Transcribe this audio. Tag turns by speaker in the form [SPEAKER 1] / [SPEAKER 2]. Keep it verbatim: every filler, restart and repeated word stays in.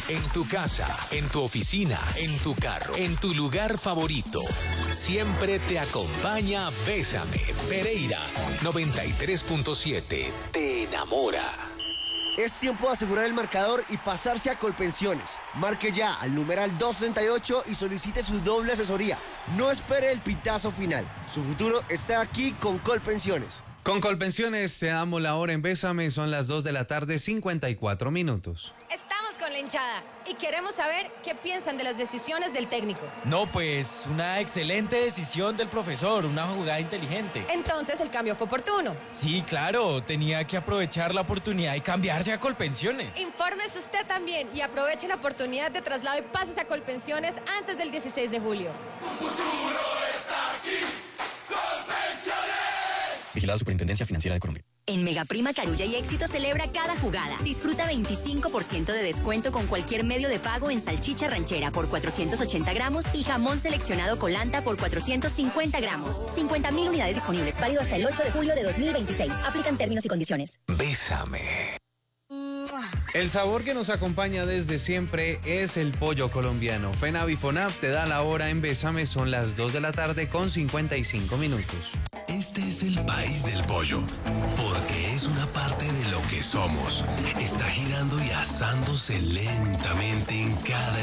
[SPEAKER 1] En tu casa, en tu oficina, en tu carro, en tu lugar favorito. Siempre te acompaña Bésame. Pereira noventa y tres punto siete. Te enamora.
[SPEAKER 2] Es tiempo de asegurar el marcador y pasarse a Colpensiones. Marque ya al numeral doscientos sesenta y ocho y solicite su doble asesoría. No espere el pitazo final. Su futuro está aquí con Colpensiones.
[SPEAKER 3] Con Colpensiones te damos la hora en Bésame. Son las dos de la tarde, cincuenta y cuatro minutos.
[SPEAKER 4] Estamos con la hinchada y queremos saber qué piensan de las decisiones del técnico.
[SPEAKER 5] No, pues una excelente decisión del profesor, una jugada inteligente.
[SPEAKER 4] Entonces el cambio fue oportuno.
[SPEAKER 5] Sí, claro, tenía que aprovechar la oportunidad y cambiarse a Colpensiones.
[SPEAKER 4] Infórmese usted también y aproveche la oportunidad de traslado y pases a Colpensiones antes del dieciséis de julio.
[SPEAKER 6] Tu futuro está aquí. Colpensiones.
[SPEAKER 7] Vigilado Superintendencia Financiera de Colombia.
[SPEAKER 8] En Megaprima, Carulla y Éxito celebra cada jugada. Disfruta veinticinco por ciento de descuento con cualquier medio de pago en salchicha ranchera por cuatrocientos ochenta gramos y jamón seleccionado Colanta por cuatrocientos cincuenta gramos. cincuenta mil unidades disponibles. Válido hasta el ocho de julio de dos mil veintiséis. Aplican términos y condiciones.
[SPEAKER 1] Bésame.
[SPEAKER 3] El sabor que nos acompaña desde siempre es el pollo colombiano. FENAVIFONAP te da la hora en Bésame. Son las dos de la tarde con cincuenta y cinco minutos.
[SPEAKER 6] Este es el país del pollo, porque es una parte de lo que somos. Está girando y asándose lentamente en cada